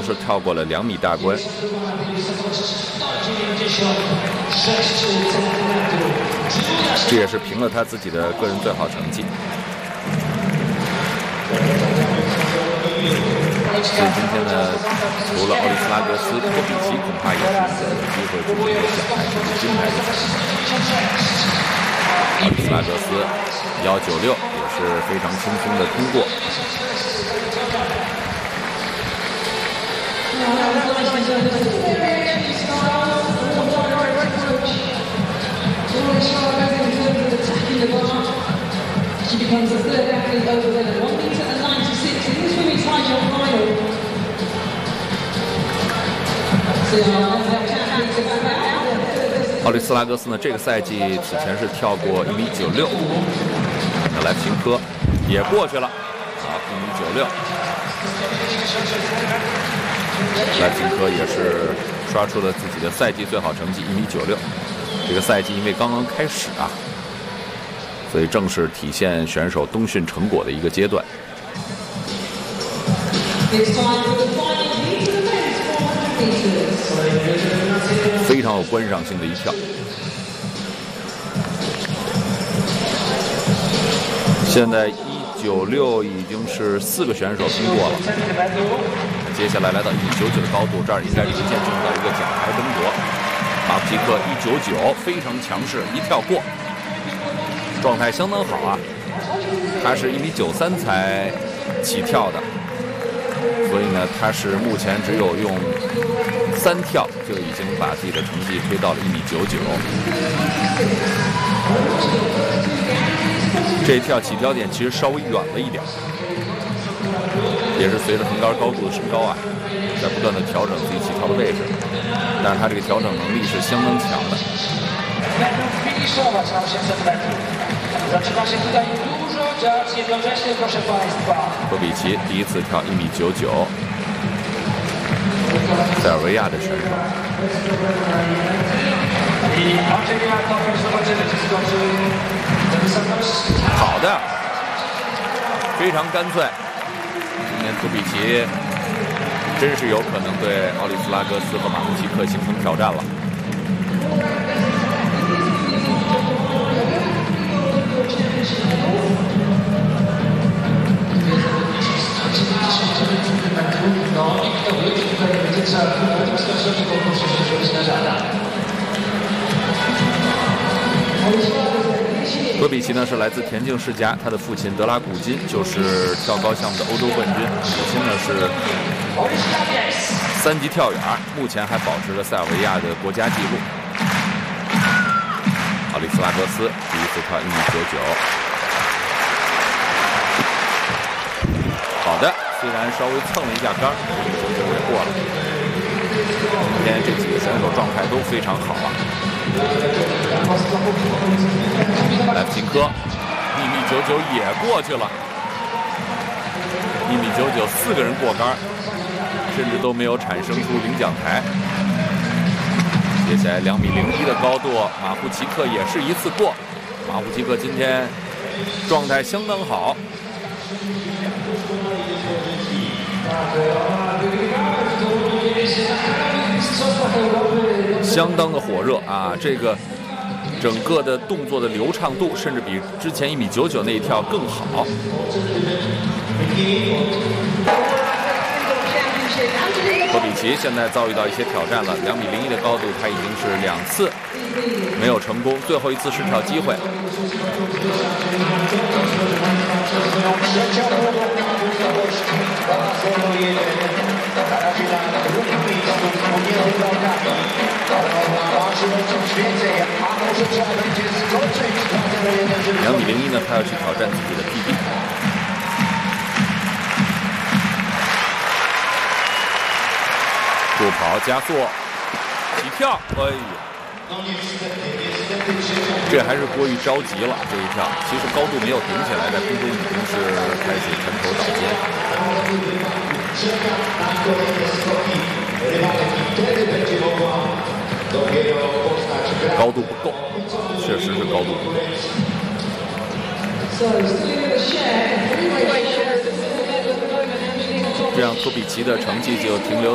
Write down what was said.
是跳过了2米大关。这也是评了他自己的个人最好成绩。所以今天呢，除了奥利斯拉格斯、科比奇，恐怕也是有机会去夺奖牌甚至金牌的。奥利斯拉格斯196也是非常轻松的通过。 She becomes the third athlete over the 1m96 in this women's high jump final. So, 奥利斯拉格斯呢，这个赛季此前是跳过1.96米，那莱普琴科也过去了，好1.96米。莱普琴科也是刷出了自己的赛季最好成绩1.96米。这个赛季因为刚刚开始啊，所以正是体现选手冬训成果的一个阶段。非常有观赏性的一跳。现在1.96已经是4个选手通过了，接下来来到1.99米的高度，这儿应该逐渐进入到一个奖牌争夺。马夫奇克1.99非常强势，一跳过，状态相当好啊。他是1.93米才起跳的，所以呢，他是目前只有用3跳就已经把自己的成绩推到了1.99米。这一跳起跳点其实稍微远了一点，也是随着横杆高度的升高啊，在不断的调整自己起跳的位置，但是他这个调整能力是相当强的。科比奇第一次跳1.99米，塞尔维亚的选手。好的，非常干脆。今天科比奇真是有可能对奥利斯拉格斯和马夫奇克形成挑战了。科比奇呢是来自田径世家，他的父亲德拉古金就是跳高项目的欧洲冠军，母亲呢是3级跳远，目前还保持着塞尔维亚的国家纪录。奥利斯拉格斯第一次跳1.99米。好的，虽然稍微蹭了一下杆，1.99也过了。今天这几个选手状态都非常好啊。莱普琴科1.99米也过去了，1.99米4个人过杆，甚至都没有产生出领奖台。接下来2.01米的高度，马夫奇克也是一次过。马夫奇克今天状态相当好。相当的火热啊！这个整个的动作的流畅度，甚至比之前1.99米那一跳更好。科比奇现在遭遇到一些挑战了，2.01米的高度，他已经是2次没有成功，最后一次试跳机会。2.01米呢，他要去挑战自己的 PB。助跑加速，起跳，哎呀，这还是过于着急了。这一跳其实高度没有顶起来，在空中已经是开始沉头倒肩。高度不够，确实是高度不够。这样科比奇的成绩就停留